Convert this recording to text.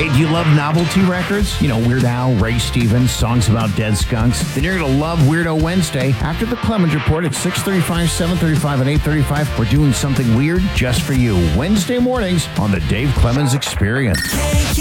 Hey, do you love novelty records? You know, Weird Al, Ray Stevens, songs about dead skunks? Then you're going to love Weirdo Wednesday. After the Clemens Report at 6:35, 7:35, and 8:35, we're doing something weird just for you. Wednesday mornings on the Dave Clemens Experience.